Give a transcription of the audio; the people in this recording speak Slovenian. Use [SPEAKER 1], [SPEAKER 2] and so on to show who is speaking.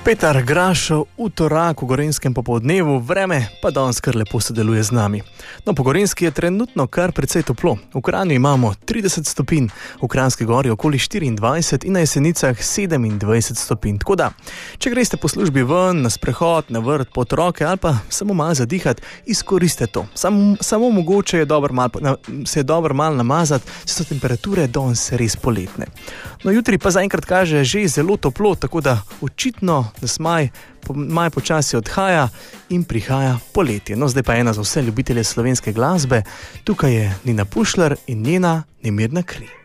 [SPEAKER 1] Petar Grašo v Toraku, Gorenjskem popoldnevu, vreme pa danes kar lepo sodeluje z nami. No, po Gorenjski je trenutno kar precej toplo. V Kranju imamo 30 stopinj, v Kranjski gori okoli 24 in na Jesenicah 27 stopinj. Tako da, če greste po službi ven, na sprehod, na vrt, po otroke ali pa samo malo zadihati, izkoriste to. Samo mogoče je dobro malo namazati, saj so temperature danes res poletne. No, jutri pa zaenkrat kaže že zelo toplo, tako da očitno nas maj počasi odhaja in prihaja poletje. No, zdaj pa ena za vse ljubitelje slovenske glasbe. Tukaj je Nina Pušlar in njena Nemirna kri.